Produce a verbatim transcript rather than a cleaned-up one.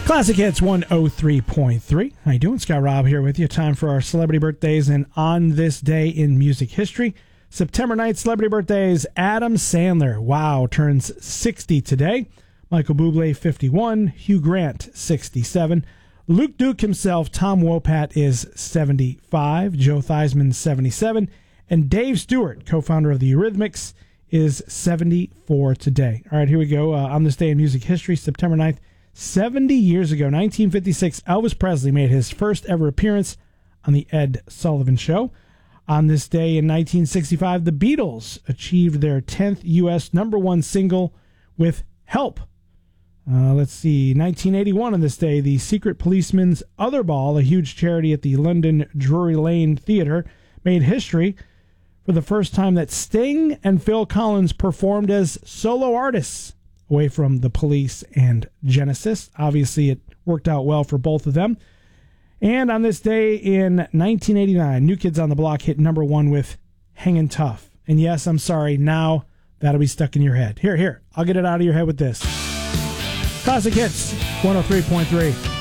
Classic Hits one oh three point three. How you doing? Scott Robb here with you. Time for our celebrity birthdays. And on this day in music history, September ninth, celebrity birthdays. Adam Sandler, wow, turns sixty today. Michael Bublé, fifty-one. Hugh Grant, sixty-seven. Luke Duke himself, Tom Wopat, is seventy-five. Joe Theismann, seventy-seven. And Dave Stewart, co-founder of the Eurythmics, is seventy-four today. All right, here we go. Uh, on this day in music history, September ninth, seventy years ago, nineteen fifty-six, Elvis Presley made his first ever appearance on the Ed Sullivan Show. On this day in nineteen sixty-five, the Beatles achieved their tenth U S number one single with Help. Uh, let's see, nineteen eighty-one on this day, the Secret Policeman's Other Ball, a huge charity at the London Drury Lane Theatre, made history for the first time that Sting and Phil Collins performed as solo artists, away from the Police and Genesis. Obviously, it worked out well for both of them. And on this day in nineteen eighty-nine, New Kids on the Block hit number one with Hangin' Tough. And yes, I'm sorry, now that'll be stuck in your head. Here, here, I'll get it out of your head with this. Classic Hits one oh three point three.